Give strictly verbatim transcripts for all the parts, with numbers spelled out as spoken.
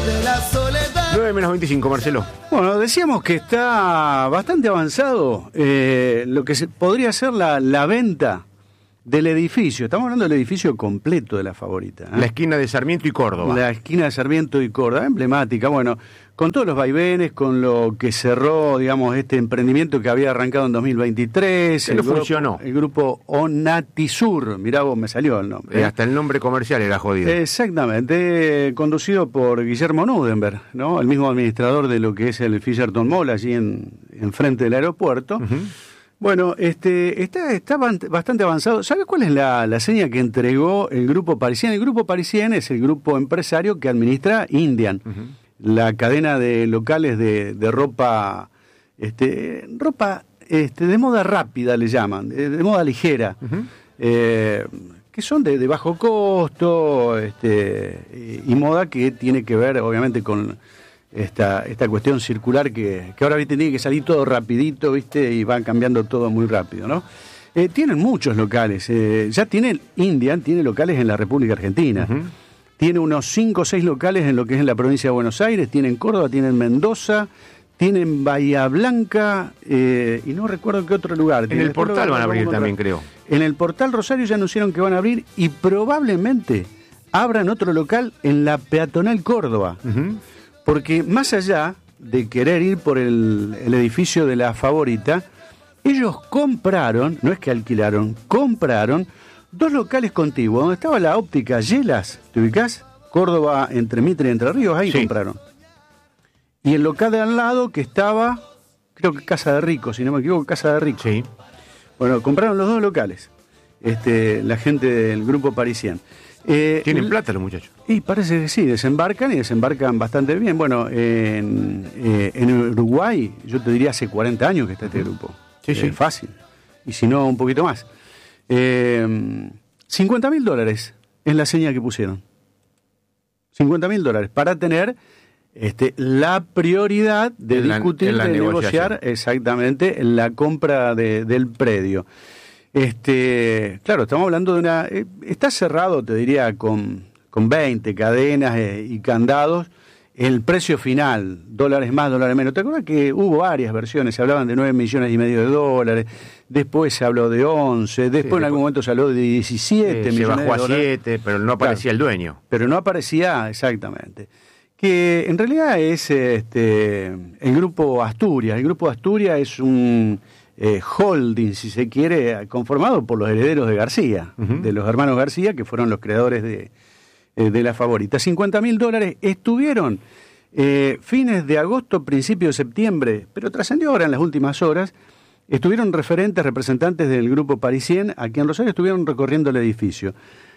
nueve menos veinticinco, Marcelo. Bueno, decíamos que está bastante avanzado eh, lo que se, podría ser la, la venta del edificio. Estamos hablando del edificio completo de La Favorita, ¿eh? La esquina de Sarmiento y Córdoba. La esquina de Sarmiento y Córdoba, emblemática. Bueno, con todos los vaivenes, con lo que cerró, digamos, este emprendimiento que había arrancado en dos mil veintitrés. Pero funcionó. El grupo Onatisur, mirá vos, me salió el nombre. Eh, hasta el nombre comercial era jodido. Exactamente, eh, conducido por Guillermo Nudenberg, ¿no? El mismo administrador de lo que es el Fisherton Mall, allí en, en frente del aeropuerto. Uh-huh. Bueno, este está, está bastante avanzado. ¿Sabes cuál es la, la seña que entregó el Grupo Parisien? El Grupo Parisien es el grupo empresario que administra Indian, uh-huh. la cadena de locales de, de ropa, este, ropa este, de moda rápida le llaman, de, de moda ligera, uh-huh. eh, que son de, de bajo costo, este, y, y moda que tiene que ver, obviamente, con esta esta cuestión circular que, que ahora viste tiene que salir todo rapidito, viste, y van cambiando todo muy rápido, ¿no? Eh, tienen muchos locales, eh, ya tienen, Indian tiene locales en la República Argentina, uh-huh. tiene unos cinco o seis locales en lo que es en la provincia de Buenos Aires, tienen Córdoba, tienen Mendoza, tienen Bahía Blanca, eh, y no recuerdo qué otro lugar. En el Portal van a abrir también, creo. En el Portal Rosario ya anunciaron que van a abrir y probablemente abran otro local en la Peatonal Córdoba. Uh-huh. Porque más allá de querer ir por el, el edificio de La Favorita, ellos compraron, no es que alquilaron, compraron dos locales contiguos, donde estaba la óptica Yelas, ¿te ubicás? Córdoba, entre Mitre y Entre Ríos, ahí sí. compraron. Y el local de al lado que estaba, creo que Casa de Rico, si no me equivoco, Casa de Rico. Sí. Bueno, compraron los dos locales, este, la gente del Grupo Parisien. Eh, ¿Tienen plata los muchachos? Y parece que sí, desembarcan y desembarcan bastante bien. Bueno, en, eh, en Uruguay, yo te diría hace cuarenta años que está este grupo. Sí, sí. Eh, fácil. Y si no, un poquito más. Eh, cincuenta mil dólares es la seña que pusieron. cincuenta mil dólares para tener este, la prioridad de en discutir, la, de negociar exactamente la compra de, del predio. Este, claro, estamos hablando de una... Eh, está cerrado, te diría, con, con veinte cadenas eh, y candados, el precio final, dólares más, dólares menos. ¿Te acuerdas que hubo varias versiones? Se hablaban de nueve millones y medio de dólares, después se habló de once, después sí, en después, algún momento se habló de diecisiete eh, millones de dólares. Se bajó a siete, pero no aparecía claro, el dueño. Pero no aparecía, exactamente. Que en realidad es este el Grupo Asturias. El Grupo Asturias es un... Eh, holding, si se quiere, conformado por los herederos de García, uh-huh. de los hermanos García, que fueron los creadores de, eh, de La Favorita. cincuenta mil dólares estuvieron eh, fines de agosto, principio de septiembre, pero trascendió ahora en las últimas horas, estuvieron referentes, representantes del Grupo Parisien, aquí en Rosario estuvieron recorriendo el edificio.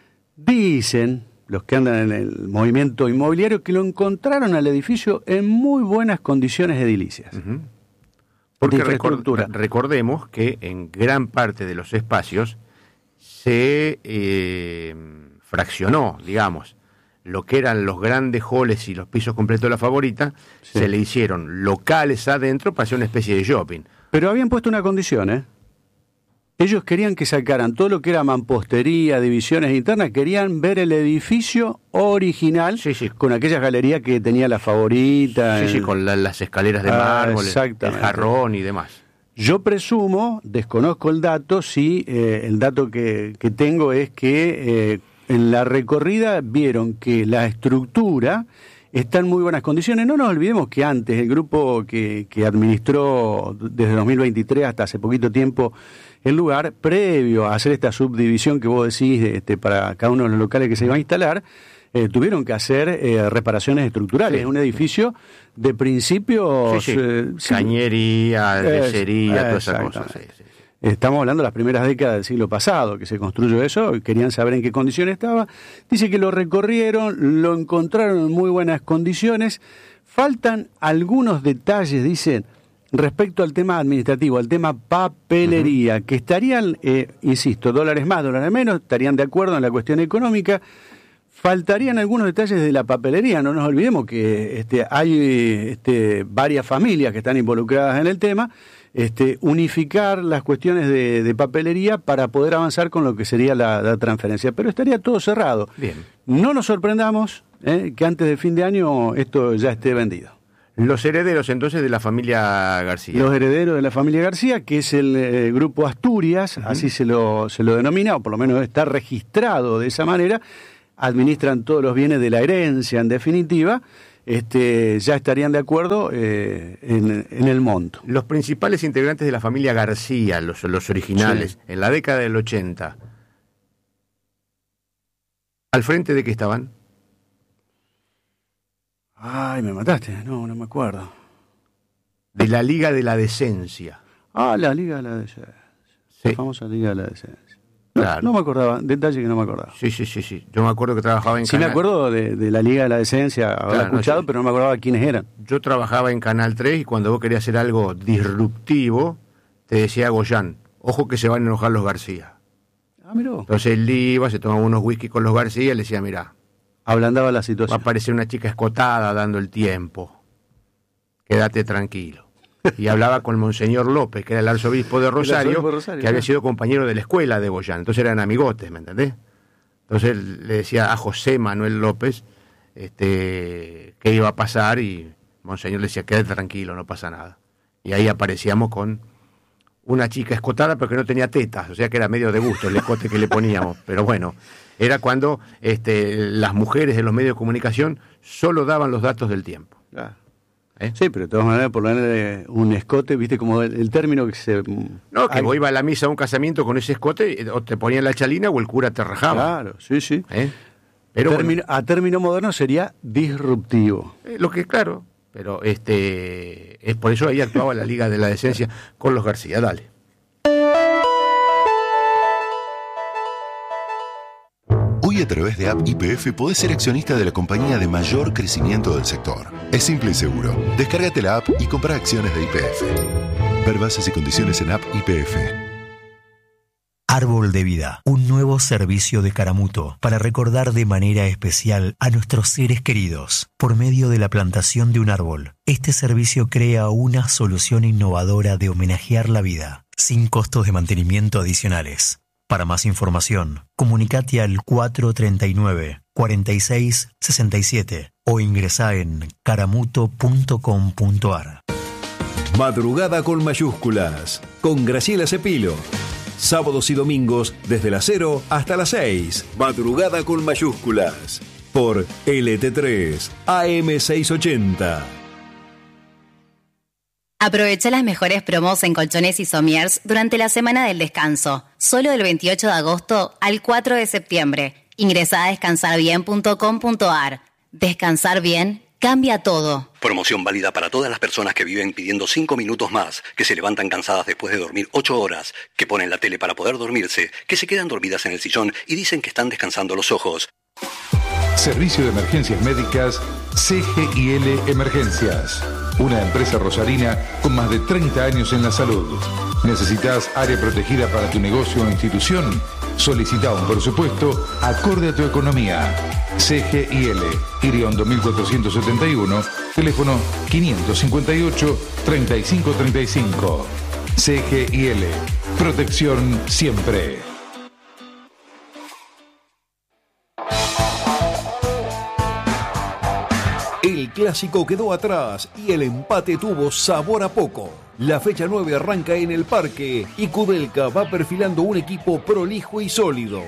Dicen los que andan en el movimiento inmobiliario que lo encontraron al edificio en muy buenas condiciones edilicias. Uh-huh. Porque record, recordemos que en gran parte de los espacios se eh, fraccionó, digamos, lo que eran los grandes halls y los pisos completos de La Favorita, sí. se le hicieron locales adentro para hacer una especie de shopping. Pero habían puesto una condición, ¿eh? Ellos querían que sacaran todo lo que era mampostería, divisiones internas, querían ver el edificio original, sí, sí. con aquellas galerías que tenía La Favorita. Sí, el... sí, con la, las escaleras de ah, mármol, el jarrón y demás. Yo presumo, desconozco el dato, sí, eh, el dato que, que tengo es que eh, en la recorrida vieron que la estructura está en muy buenas condiciones. No nos olvidemos que antes el grupo que, que administró desde dos mil veintitrés hasta hace poquito tiempo el lugar, previo a hacer esta subdivisión que vos decís este, para cada uno de los locales que se iba a instalar, eh, tuvieron que hacer eh, reparaciones estructurales. Es sí. un edificio de principios... Sí, sí. Eh, Cañería, cervecería, todas esas cosas. Sí, sí. Estamos hablando de las primeras décadas del siglo pasado que se construyó eso, querían saber en qué condiciones estaba. Dice que lo recorrieron, lo encontraron en muy buenas condiciones. Faltan algunos detalles, dicen, respecto al tema administrativo, al tema papelería, uh-huh. que estarían, eh, insisto, dólares más, dólares menos, estarían de acuerdo en la cuestión económica. Faltarían algunos detalles de la papelería. No nos olvidemos que este, hay este, varias familias que están involucradas en el tema. Este, unificar las cuestiones de, de papelería para poder avanzar con lo que sería la, la transferencia. Pero estaría todo cerrado. Bien. No nos sorprendamos ¿eh? Que antes de fin de año esto ya esté vendido. Los herederos entonces de la familia García. Los herederos de la familia García, que es el eh, grupo Asturias, uh-huh. así se lo, se lo denomina, o por lo menos está registrado de esa manera, administran todos los bienes de la herencia, en definitiva, este, ya estarían de acuerdo eh, en, en el monto. Los principales integrantes de la familia García, los, los originales, sí. en la década del ochenta, ¿al frente de qué estaban? Ay, me mataste, no, no me acuerdo. De la Liga de la Decencia. Ah, la Liga de la Decencia. Sí. La famosa Liga de la Decencia. No, claro. no me acordaba, detalle que no me acordaba. Sí, sí, sí, sí. Yo me acuerdo que trabajaba en sí, Canal... Sí, me acuerdo de, de la Liga de la Decencia, haberla claro, escuchado, no, sí. pero no me acordaba quiénes eran. Yo trabajaba en Canal tres y cuando vos querías hacer algo disruptivo, te decía Goyán, ojo que se van a enojar los García. Ah, mirá. Entonces él iba, se tomaba unos whisky con los García y le decía, mirá, ablandaba la situación. Va a aparecer una chica escotada dando el tiempo. Quédate tranquilo. Y hablaba con Monseñor López, que era el arzobispo de Rosario, arzobispo de Rosario que había sido compañero de la escuela de Goyán. Entonces eran amigotes, ¿me entendés? Entonces le decía a José Manuel López este, qué iba a pasar y Monseñor le decía, quédate tranquilo, no pasa nada. Y ahí aparecíamos con una chica escotada pero que no tenía tetas, o sea que era medio de gusto el escote que le poníamos. Pero bueno, era cuando este, las mujeres de los medios de comunicación solo daban los datos del tiempo. Claro. ¿Eh? Sí, pero de todas maneras, por lo menos un escote, viste como el, el término que se... No, que hay... vos ibas a la misa a un casamiento con ese escote, o te ponían la chalina o el cura te rajaba. Claro, sí, sí. ¿Eh? Pero término, bueno, a término moderno sería disruptivo. Eh, lo que, claro, pero este es por eso ahí actuaba la Liga de la Decencia con los García. Dale. Hoy a través de App Y P F podés ser accionista de la compañía de mayor crecimiento del sector. Es simple y seguro. Descárgate la app y compra acciones de Y P F. Ver bases y condiciones en App Y P F. Árbol de Vida, un nuevo servicio de Caramuto para recordar de manera especial a nuestros seres queridos por medio de la plantación de un árbol. Este servicio crea una solución innovadora de homenajear la vida, sin costos de mantenimiento adicionales. Para más información, comunicate al cuatro treinta y nueve, cuarenta y seis, sesenta y siete o ingresá en caramuto punto com punto ar. Madrugada con mayúsculas, con Graciela Cepilo. Sábados y domingos desde las cero hasta las seis. Madrugada con mayúsculas. Por L T tres, A M seiscientos ochenta. Aprovecha las mejores promos en colchones y somiers durante la semana del descanso. Solo del veintiocho de agosto al cuatro de septiembre. Ingresá a descansar bien punto com punto ar. Descansar bien cambia todo. Promoción válida para todas las personas que viven pidiendo cinco minutos más, que se levantan cansadas después de dormir ocho horas, que ponen la tele para poder dormirse, que se quedan dormidas en el sillón y dicen que están descansando los ojos. Servicio de Emergencias Médicas C G I L Emergencias. Una empresa rosarina con más de treinta años en la salud. ¿Necesitas área protegida para tu negocio o institución? Solicita un presupuesto acorde a tu economía. C G I L, Iriondo mil cuatrocientos setenta y uno, teléfono quinientos cincuenta y ocho, treinta y cinco treinta y cinco. C G I L, protección siempre. El clásico quedó atrás y el empate tuvo sabor a poco. La fecha nueve arranca en el Parque y Kudelka va perfilando un equipo prolijo y sólido.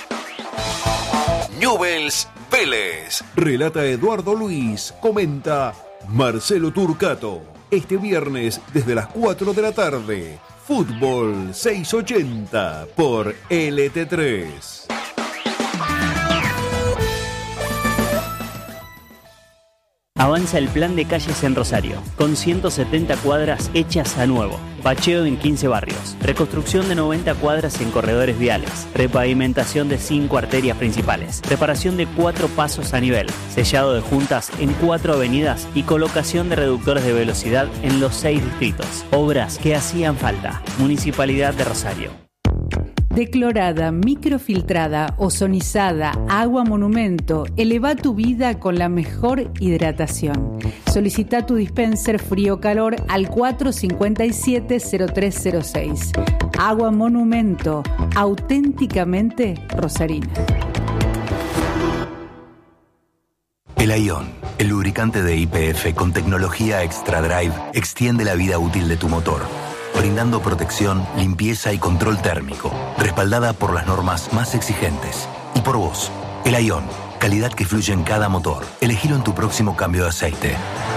Newell's Vélez. Relata Eduardo Luis. Comenta Marcelo Turcato. Este viernes desde las cuatro de la tarde. Fútbol seiscientos ochenta por L T tres. Avanza el plan de calles en Rosario, con ciento setenta cuadras hechas a nuevo, bacheo en quince barrios, reconstrucción de noventa cuadras en corredores viales, repavimentación de cinco arterias principales, reparación de cuatro pasos a nivel, sellado de juntas en cuatro avenidas y colocación de reductores de velocidad en los seis distritos. Obras que hacían falta. Municipalidad de Rosario. Declorada, microfiltrada, ozonizada, agua monumento, eleva tu vida con la mejor hidratación. Solicita tu dispenser frío-calor al cuatro cinco siete cero tres cero seis. Agua monumento, auténticamente rosarina. El Ion, el lubricante de Y P F con tecnología Extra Drive, extiende la vida útil de tu motor, brindando protección, limpieza y control térmico, respaldada por las normas más exigentes. Y por vos, el Ion, calidad que fluye en cada motor. Elegilo en tu próximo cambio de aceite.